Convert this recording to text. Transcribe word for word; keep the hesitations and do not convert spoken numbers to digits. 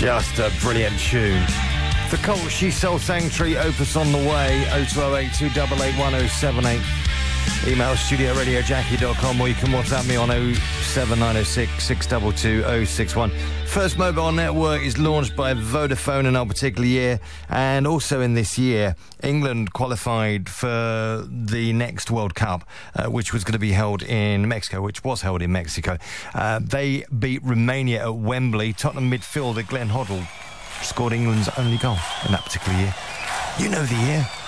Just a brilliant tune. The Cult She Soul Sanctuary, Opus on the way. oh two oh eight, two eight eight, one oh seven eight. Email studio radio jackie dot com, or you can WhatsApp me on oh seven nine oh six, six two two, oh six one. First mobile network is launched by Vodafone in our particular year, and also in this year, England qualified for the next World Cup, uh, which was going to be held in Mexico, which was held in Mexico. Uh, they beat Romania at Wembley. Tottenham midfielder Glenn Hoddle scored England's only goal in that particular year. You know the year.